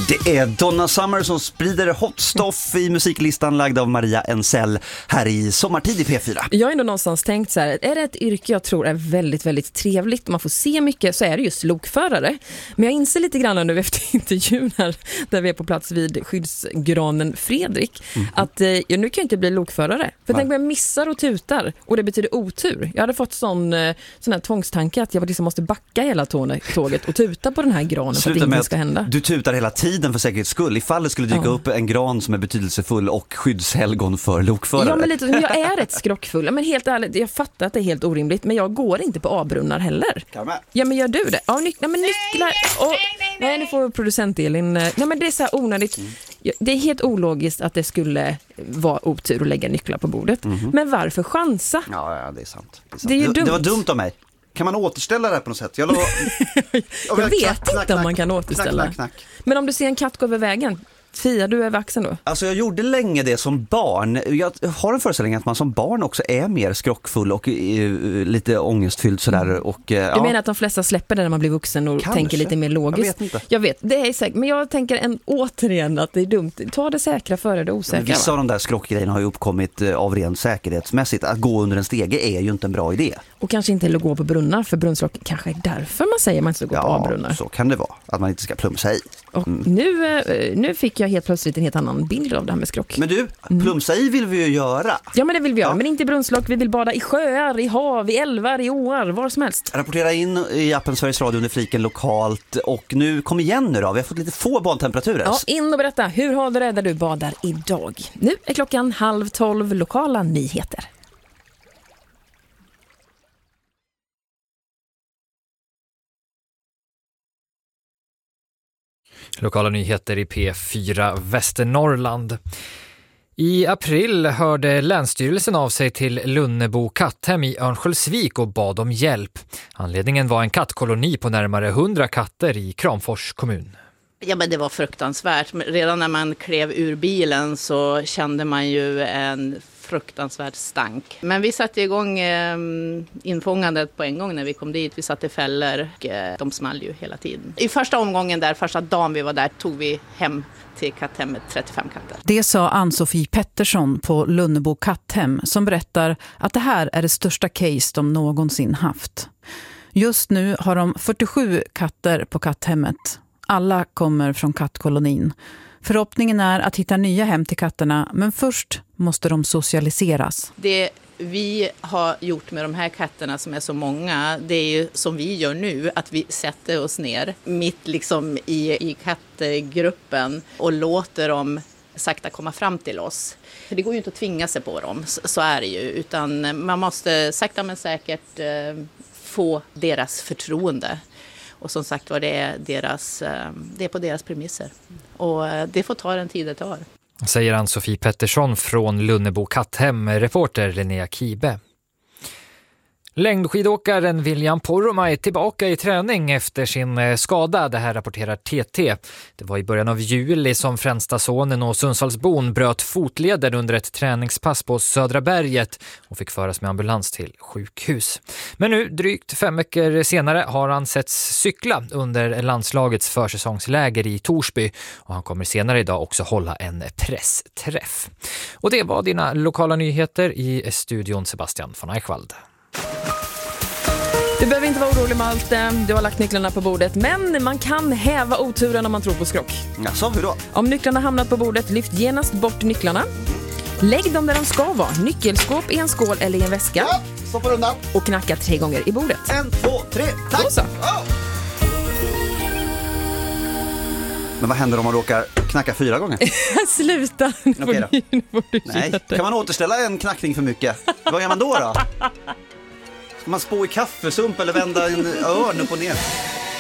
Det är Donna Summer som sprider hot stuff i musiklistan lagd av Maria Ensell här i Sommartid i P4. Jag har ändå någonstans tänkt så här, är det ett yrke jag tror är väldigt, väldigt trevligt och man får se mycket, så är det just lokförare. Men jag inser lite grann nu efter intervjun här, där vi är på plats vid skyddsgranen Fredrik, att nu kan jag inte bli lokförare. För tänk om jag missar och tutar och det betyder otur. Jag hade fått sån här tvångstanke att jag liksom måste backa hela tåget och tuta på den här granen för att ingenting ska hända. Du tutar hela tiden för säkerhets skull ifall det skulle dyka upp en gran som är betydelsefull och skyddshelgon för lokförare. Ja, men jag är rätt skrockfull. Men helt ärligt, jag fattar att det är helt orimligt, men jag går inte på A-brunnar heller. Ja, men gör du det? Ja, nycklar. Nej, nu får producent Elin. Nej, men det är så här onödigt. Det är helt ologiskt att det skulle vara otur att lägga nycklar på bordet. Men varför chansa? Ja, det är sant. Det är ju dumt. Det var dumt av mig. Kan man återställa det här på något sätt? Jag vet inte om man kan återställa. Knack. Men om du ser en katt gå över vägen, Fia, du är vuxen då? Alltså jag gjorde länge det som barn. Jag har en föreställning att man som barn också är mer skrockfull och lite ångestfylld sådär. Du menar att de flesta släpper det när man blir vuxen och tänker lite mer logiskt? Jag vet, det är säkert. Men jag tänker återigen att det är dumt. Ta det säkra före det osäkra. Men vissa av de där skrockgrejerna har ju uppkommit av rent säkerhetsmässigt. Att gå under en stege är ju inte en bra idé. Och kanske inte gå på brunnar, för brunnslock kanske är därför man säger att man inte ska gå på A-brunnar. Ja, så kan det vara. Att man inte ska plumsa i. Och nu fick jag helt plötsligt en helt annan bild av det här med skrock. Men du, plumsa i vill vi ju göra. Ja, men det vill vi göra. Men inte i brunnslock. Vi vill bada i sjöar, i hav, i älvar, i åar, var som helst. Rapportera in i appen Sveriges Radio under fliken lokalt. Och nu, kom igen nu då. Vi har fått lite få badtemperaturer. Ja, in och berätta. Hur har du det där du badar idag? Nu är klockan 11:30, lokala nyheter. Lokala nyheter i P4 Västernorrland. I april hörde Länsstyrelsen av sig till Lunnebo katthem i Örnsköldsvik och bad om hjälp. Anledningen var en kattkoloni på närmare 100 katter i Kramfors kommun. Ja, men det var fruktansvärt. Redan när man klev ur bilen så kände man ju en fruktansvärd stank. Men vi satte igång infångandet på en gång när vi kom dit. Vi satte fällor och de small ju hela tiden. I första omgången första dagen vi var där, tog vi hem till katthemmet 35 katter. Det sa Ann-Sofie Pettersson på Lunnebo katthem, som berättar att det här är det största case de någonsin haft. Just nu har de 47 katter på katthemmet. Alla kommer från kattkolonin. Förhoppningen är att hitta nya hem till katterna, men först måste de socialiseras. Det vi har gjort med de här katterna som är så många, det är ju som vi gör nu, att vi sätter oss ner mitt liksom i kattgruppen och låter dem sakta komma fram till oss. För det går ju inte att tvinga sig på dem, så är det ju, utan man måste sakta men säkert få deras förtroende. Och som sagt var, det är på deras premisser. Och det får ta den tid det tar. Säger Ann-Sofie Pettersson från Lunnebo katthem, reporter Linnea Kibe. Längdskidåkaren William Poromaa är tillbaka i träning efter sin skada. Det här rapporterar TT. Det var i början av juli som Fränstasonen och Sundsvallsbon bröt fotleden under ett träningspass på Södra berget och fick föras med ambulans till sjukhus. Men nu, drygt 5 veckor senare, har han setts cykla under landslagets försäsongsläger i Torsby. Och han kommer senare idag också hålla en pressträff. Och det var dina lokala nyheter i studion, Sebastian von Eichwald. Du behöver inte vara orolig, Malte. Du har lagt nycklarna på bordet. Men man kan häva oturen om man tror på skrock. Jaså, hur då? Om nycklarna hamnat på bordet, lyft genast bort nycklarna. Lägg dem där de ska vara. Nyckelskåp i en skål eller i en väska. Ja, stoppa undan. Och knacka 3 gånger i bordet. 1, 2, 3, tack! Då så. Oh. Men vad händer om man råkar knacka 4 gånger? Sluta. Okay då. Nej, kan man återställa en knackning för mycket? Vad gör man då? Ska man spå i kaffesump eller vända en örn upp och ner?